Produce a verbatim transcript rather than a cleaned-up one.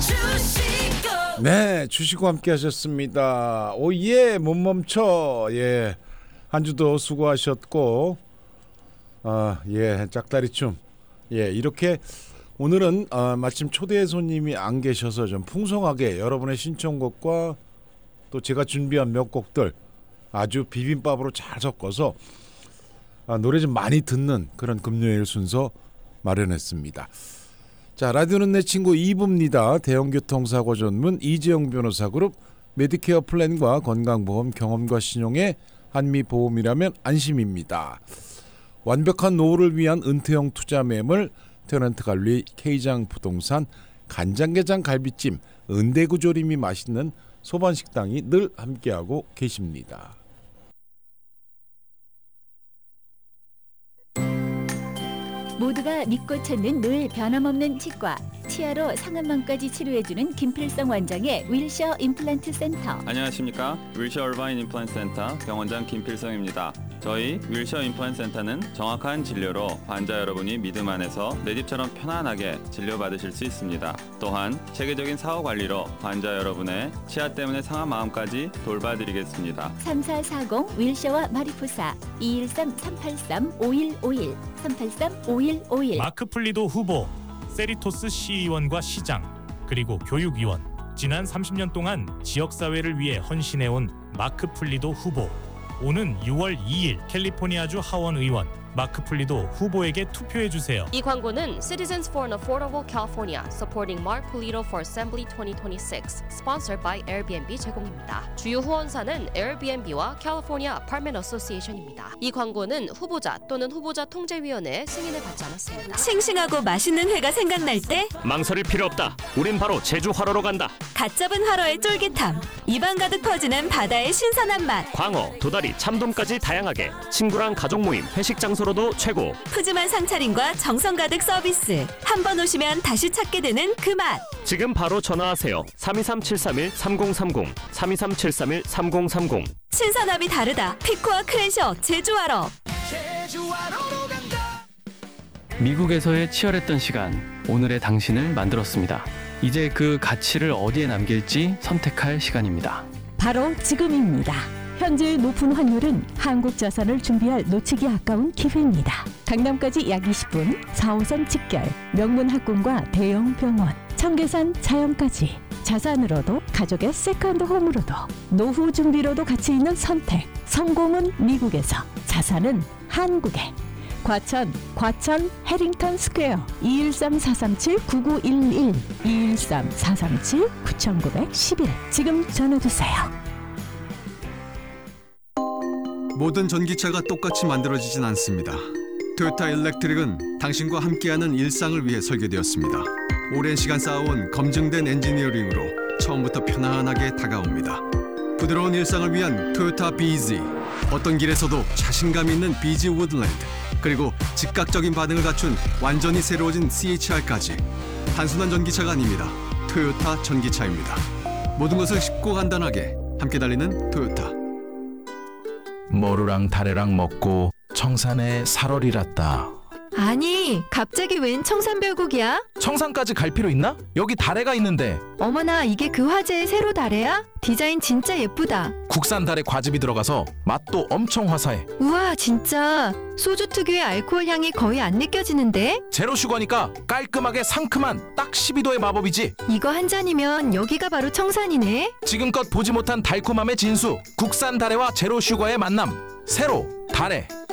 네, 주식과 함께 하셨습니다. 오예, 못 멈춰. 예, 한 주도 수고하셨고, 아, 예, 짝다리춤. 예, 이렇게 오늘은 어, 마침 초대 손님이 안 계셔서 좀 풍성하게 여러분의 신청곡과 또 제가 준비한 몇 곡들 아주 비빔밥으로 잘 섞어서 아, 노래 좀 많이 듣는 그런 금요일 순서 마련했습니다. 자, 라디오는 내 친구 이 부입니다. 대형교통사고 전문 이재용 변호사 그룹 메디케어 플랜과 건강보험 경험과 신용의 한미보험이라면 안심입니다. 완벽한 노후를 위한 은퇴형 투자 매물 테넌트관리 K장 부동산 간장게장 갈비찜 은대구조림이 맛있는 소반식당이 늘 함께하고 계십니다. 모두가 믿고 찾는 늘 변함없는 치과 치아로 상한망까지 치료해주는 김필성 원장의 윌셔 임플란트 센터. 안녕하십니까. 윌셔 얼바인 임플란트 센터 병원장 김필성입니다. 저희 윌셔 임플란트 센터는 정확한 진료로 환자 여러분이 믿음 안에서 내 집처럼 편안하게 진료받으실 수 있습니다. 또한 체계적인 사후 관리로 환자 여러분의 치아 때문에 상한 마음까지 돌봐드리겠습니다. 삼사사공 윌셔와 마리포사 이일삼 삼팔삼 오일오일 삼팔삼 오일오일. 마크 플리도 후보, 세리토스 시의원과 시장, 그리고 교육위원. 지난 삼십 년 동안 지역사회를 위해 헌신해온 마크 플리도 후보. 오는 유월 이일 캘리포니아주 하원 의원 마크 플리도 후보에게 투표해주세요. 이 광고는 Citizens for an Affordable California Supporting Mark Polito for Assembly 이천이십육 Sponsored by 에어비앤비 제공입니다. 주요 후원사는 에어비앤비와 California Apartment Association입니다. 이 광고는 후보자 또는 후보자 통제위원회의 승인을 받지 않았습니다. 싱싱하고 맛있는 회가 생각날 때 망설일 필요 없다. 우린 바로 제주 화로로 간다. 갓 잡은 화로의 쫄깃함, 입안 가득 퍼지는 바다의 신선한 맛, 광어, 도다리, 참돔까지 다양하게 친구랑 가족 모임, 회식 장소로도 최고. 푸짐한 상차림과 정성 가득 서비스. 한 번 오시면 다시 찾게 되는 그 맛. 지금 바로 전화하세요. 삼이삼 칠삼일 삼공삼공 삼이삼 칠삼일 삼공삼공. 신선함이 다르다. 피코와 크랜셔 제주화로. 미국에서의 치열했던 시간, 오늘의 당신을 만들었습니다. 이제 그 가치를 어디에 남길지 선택할 시간입니다. 바로 지금입니다. 현재의 높은 환율은 한국 자산을 준비할 놓치기 아까운 기회입니다. 강남까지 약 이십 분, 사 호선 직결, 명문 학군과 대형 병원, 청계산 자연까지. 자산으로도 가족의 세컨드 홈으로도 노후 준비로도 가치 있는 선택. 성공은 미국에서, 자산은 한국에. 과천, 과천 해링턴 스퀘어 이일삼 사삼칠 구구일일 이일삼 사삼칠 구구일일. 지금 전화주세요. 모든 전기차가 똑같이 만들어지진 않습니다. 토요타 일렉트릭은 당신과 함께하는 일상을 위해 설계되었습니다. 오랜 시간 쌓아온 검증된 엔지니어링으로 처음부터 편안하게 다가옵니다. 부드러운 일상을 위한 토요타 비지, 어떤 길에서도 자신감 있는 비지 우드랜드, 그리고 즉각적인 반응을 갖춘 완전히 새로워진 씨에이치알까지. 단순한 전기차가 아닙니다. 토요타 전기차입니다. 모든 것을 쉽고 간단하게 함께 달리는 토요타. 모루랑 다래랑 먹고 청산에 살얼이랐다. 아니, 갑자기 웬 청산별곡이야? 청산까지 갈 필요 있나? 여기 다래가 있는데. 어머나, 이게 그 화제의 세로 다래야? 디자인 진짜 예쁘다. 국산 다래 과즙이 들어가서 맛도 엄청 화사해. 우와, 진짜 소주 특유의 알코올 향이 거의 안 느껴지는데? 제로 슈거니까 깔끔하게 상큼한 딱 십이 도의 마법이지. 이거 한 잔이면 여기가 바로 청산이네. 지금껏 보지 못한 달콤함의 진수, 국산 다래와 제로 슈거의 만남. 세로 다래.